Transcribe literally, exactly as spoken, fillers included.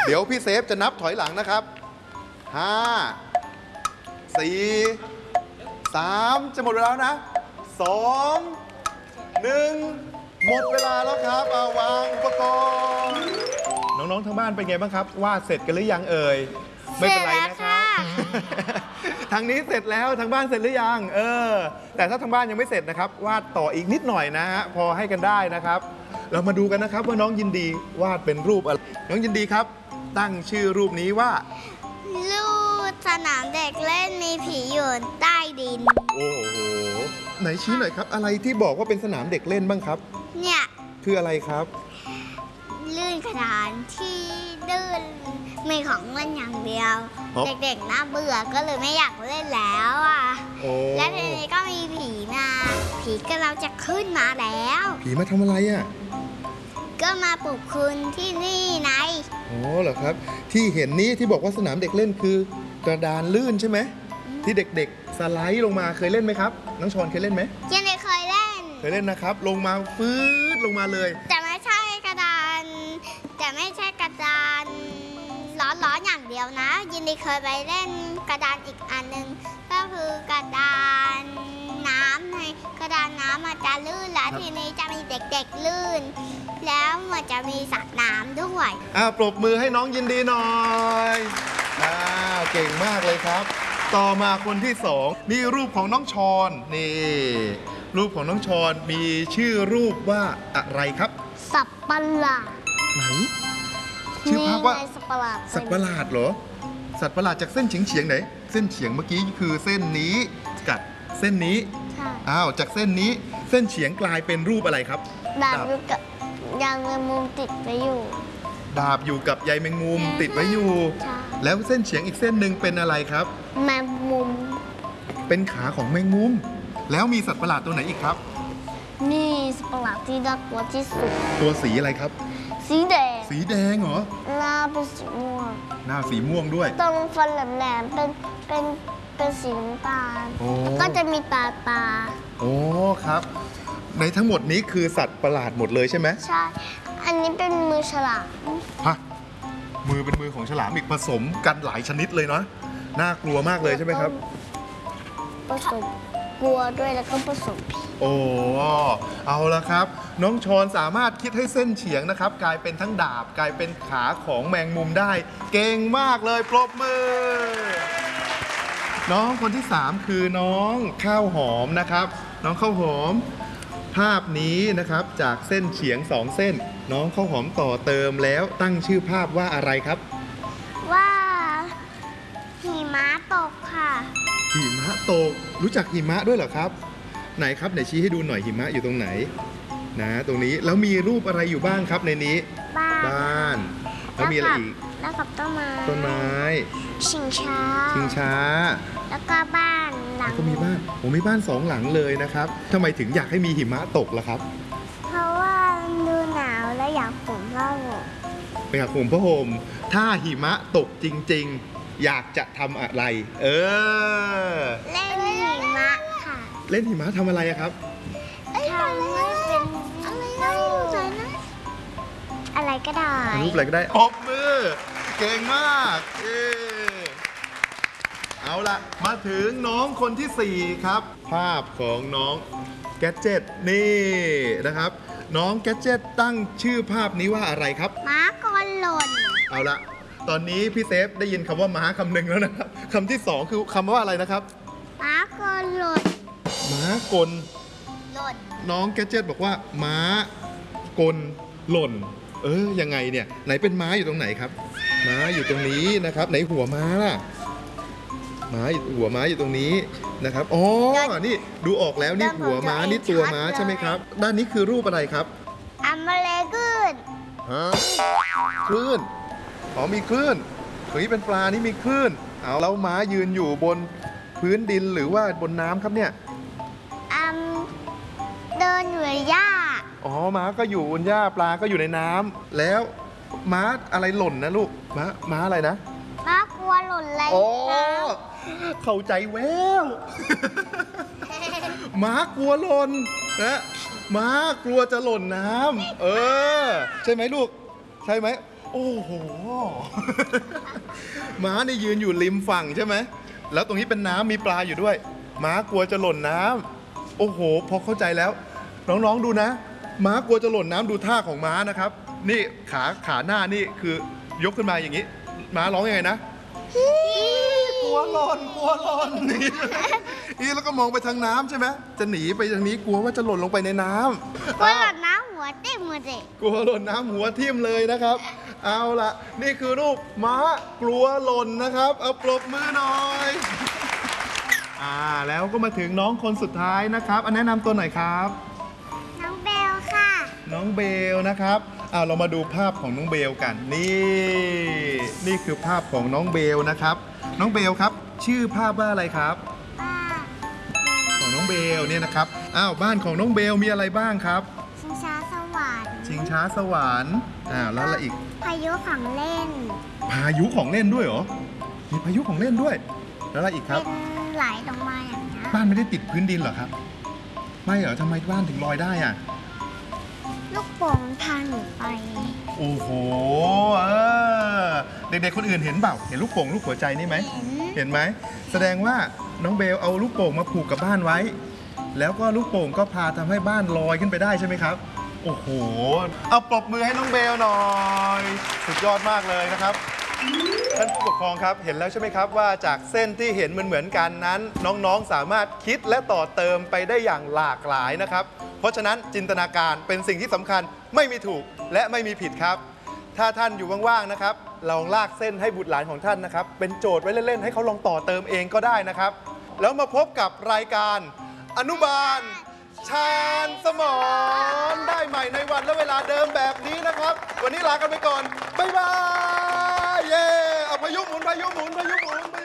เดี๋ยวพี่เซฟจะนับถอยหลังนะครับห้าสี่สามจะหมดเวลานะสองหนึ่งหมดเวลาแล้วครับเอาวางอุปกรณ์น้องๆทางบ้านเป็นไงบ้างครับวาดเสร็จกันหรือยังเอ่ยไม่เป็นไรนะครับทางนี้เสร็จแล้วทางบ้านเสร็จหรือยังเออแต่ถ้าทางบ้านยังไม่เสร็จนะครับวาดต่ออีกนิดหน่อยนะฮะพอให้กันได้นะครับเรามาดูกันนะครับว่าน้องยินดีวาดเป็นรูปอะไรน้องยินดีครับตั้งชื่อรูปนี้ว่ารูปสนามเด็กเล่นมีผีอยู่ใต้ดินโอ้โหไหนชี้หน่อยครับอะไรที่บอกว่าเป็นสนามเด็กเล่นบ้างครับเนี่ยคืออะไรครับลื่นกระดานที่ลื่นมีของเล่นอย่างเดียวเด็กๆน่าเบื่อก็เลยไม่อยากเล่นแล้วอ่ะและทีนี้ก็มีผีมาผีก็เราจะขึ้นมาแล้วผีมาทำอะไรอ่ะก็มาปลุกคุณที่นี่ไงอ๋อเหรอครับที่เห็นนี้ที่บอกว่าสนามเด็กเล่นคือกระดานลื่นใช่ไหมที่เด็กๆสไลด์ลงมาเคยเล่นไหมครับน้องชอนเคยเล่นไหมยังไม่เคยเล่นเคยเล่นนะครับลงมาฟืดลงมาเลยแต่ไม่ใช่กระดานแต่ไม่ใช่กระดานร้อนๆอย่างเดียวนะยินดีเคยไปเล่นกระดานอีกอันนึงก็คือกระดานน้ำในกระดานน้ำมันจะลื่นแล้วทีนี้จะมีเด็กๆลื่นแล้วมันจะมีสระน้ำด้วยอ่าปรบมือให้น้องยินดีหน่อยอ่าเก่งมากเลยครับต่อมาคนที่สองนี่รูปของน้องชอนนี่รูปของน้องชอนมีชื่อรูปว่าอะไรครับสัตว์ประหลาดไหนชื่อภาพว่าสัตว์ประหลาดสัตว์ประหลาดเหรอสัตว์ประหลาดจากเส้นเฉียงเฉียงไหนเส้นเฉียงเมื่อกี้คือเส้นนี้กับเส้นนี้อ้าวจากเส้นนี้เส้นเฉียงกลายเป็นรูปอะไรครับดาบอยู่กับยางแมงมุมติดไว้อยู่ดาบอยู่กับใยแมงมุมติดไว้อยู่แล้วเส้นเฉียงอีกเส้นหนึ่งเป็นอะไรครับแมงมุมเป็นขาของแมงมุมแล้วมีสัตว์ประหลาดตัวไหนอีกครับนี่สัตว์ประหลาดที่น่ากลัวที่สุดตัวสีอะไรครับสีแดงสีแดงเหรอหน้าเป็นสีม่วงหน้าสีม่วงด้วยตรงฟันแหลมๆเป็นเป็นเป็นสีน้ำตาลก็จะมีตาตาโอ้ครับในทั้งหมดนี้คือสัตว์ประหลาดหมดเลยใช่ไหมใช่อันนี้เป็นมือฉลามฮะมือเป็นมือของฉลามอีกผสมกันหลายชนิดเลยเนาะน่ากลัวมากเลยใช่ไหมครับผสมกลัวด้วยแล้วก็ผสมผีโอ้เอาละครับน้องชอนสามารถคิดให้เส้นเฉียงนะครับกลายเป็นทั้งดาบกลายเป็นขาของแมงมุมได้เก่งมากเลยปรบมือน้องคนที่สามคือน้องข้าวหอมนะครับน้องข้าวหอมภาพนี้นะครับจากเส้นเฉียงสองเส้นน้องข้าวหอมต่อเติมแล้วตั้งชื่อภาพว่าอะไรครับว่าหิมะตกค่ะหิมะตกรู้จักหิมะด้วยเหรอครับไหนครับไหนชี้ให้ดูหน่อยหิมะอยู่ตรงไหนนะตรงนี้แล้วมีรูปอะไรอยู่บ้างครับในนี้บ้านบ้านแล้วมีอะไรอีกแล้วกับต้นไม้ต้นไม้ชิงช้าชิงช้าแล้วก็บ้านหลังก็มีบ้านผมมีบ้านสองหลังเลยนะครับทำไมถึงอยากให้มีหิมะตกล่ะครับเพราะว่าดูหนาวและอยากห่มผ้าห่มอยากห่มผ้าห่มถ้าหิมะตกจริงๆอยากจะทำอะไรเออเล่นหิมะค่ะเล่นหิมะทำอะไรครับทำให้เป็นอะไรนะอะไรก็ได้รูปอะไรก็ได้ปรบมือเก่งมากเออเอาละมาถึงน้องคนที่สี่ครับภาพของน้องแกดเจ็ตนี่นะครับน้องแกดเจ็ตตั้งชื่อภาพนี้ว่าอะไรครับม้ากลหล่นเอาละตอนนี้พี่เซฟได้ยินคำว่าม้าคำหนึ่งแล้วนะครับคำที่สองคือคำว่าอะไรนะครับม้ากลหล่นม้ากลหล่นน้องแกดเจ็ตบอกว่าม้ากลหล่นเออยังไงเนี่ยไหนเป็นม้าอยู่ตรงไหนครับม้าอยู่ตรงนี้นะครับไหนหัวม้าล่ะม้าหัวม้าอยู่ตรงนี้นะครับอ๋อนี่ดูออกแล้วนี่หัวม้านี่ตัวม้าใช่ไหมครับด้านนี้คือรูปอะไรครับอัมเบเลกืนฮะคลื่นอ๋อมีคลื่นเฮ้ยเป็นปลานี่มีคลื่นเอาแล้วม้ายืนอยู่บนพื้นดินหรือว่าบนน้ำครับเนี่ยอัมเดินอยู่ในหญ้าอ๋อม้าก็อยู่บนหญ้าปลาก็อยู่ในน้ำแล้วม้าอะไรหล่นนะลูกม้าม้าอะไรนะม้ากลัวหล่นเลยอ๋อเข้าใจแววม้ากลัวหล่นนะม้ากลัวจะหล่นน้ำเออใช่ไหมลูกใช่ไหมโอ้โห ม้านี่ยืนอยู่ริมฝั่งใช่ไหมแล้วตรงนี้เป็นน้ำมีปลาอยู่ด้วยม้ากลัวจะหล่นน้ำโอ้โหพอเข้าใจแล้ว น้องๆดูนะ ม้ากลัวจะหล่นน้ำดูท่าของม้านะครับ นี่ขาขาหน้านี่คือยกขึ้นมาอย่างนี้ ม้าร้องยังไงนะ กลัวหล่นกลัวหล่น นี่แล้วก็มองไปทางน้ำใช่ไหมจะหนีไปทางนี้กลัวว่าจะหล่นลงไปในน้ำว่าหลอดน้ำหัวเต็มหมดเลยกลัวหล่นน้ำหัวทิ่มเลยนะครับ เอาละนี่คือรูปม้ากลัวหล่นนะครับ เอาปรบมือหน่อยอ่าแล้วก็มาถึงน้องคนสุดท้ายนะครับอันแนะนำตัวหน่อยครับน้องเบลค่ะน้องเบลนะครับเอาเรามาดูภาพของน้องเบลกัน นี่นี่คือภาพของน้องเบลนะครับ น้องเบลครับ ชื่อภาพว่าอะไรครับป้าของน้องเบลเนี่ยนะครับอ้าวบ้านของน้องเบลมีอะไรบ้างครับชิงช้าสวรรค์ชิงช้าสวรรค์อ้าวแล้วอะไรอีกพายุของเล่นพายุของเล่นด้วยเหรอมีพายุของเล่นด้วย แล้วอะไรอีกครับเป็นไหลลงมาอย่างนี้ยบ้านไม่ได้ติดพื้นดินเหรอครับ ไม่เหรอทำไมบ้านถึงลอยได้อ่ะลูกโป่งมันพาหนูไปโอ้โหเออเด็กๆคนอื่นเห็นเปล่าเห็นลูกโป่งลูกหัวใจนี่ไหมเห็นเห็นไหมแสดงว่าน้องเบลเอาลูกโป่งมาผูกกับบ้านไว้ แล้วก็ลูกโป่งก็พาทำให้บ้านลอยขึ้นไปได้ใช่ไหมครับโอ้โหเอาปรบมือให้น้องเบลหน่อยสุดยอดมากเลยนะครับท่านผู้ปกครองครับเห็นแล้วใช่ไหมครับว่าจากเส้นที่เห็นเหมือนๆกันนั้น น้องๆสามารถคิดและต่อเติมไปได้อย่างหลากหลายนะครับเพราะฉะนั้นจินตนาการเป็นสิ่งที่สำคัญไม่มีถูกและไม่มีผิดครับ ถ้าท่านอยู่ว่างๆนะครับลองลากเส้นให้บุตรหลานของท่านนะครับเป็นโจทย์ไว้เล่นๆให้เขาลองต่อเติมเองก็ได้นะครับแล้วมาพบกับรายการอนุบาลชาญสมรได้ใหม่ในวันและเวลาเดิมแบบนี้นะครับวันนี้ลากันไปก่อนบ๊ายบายเย้เอาพายุหมุนพายุหมุนพายุหมุน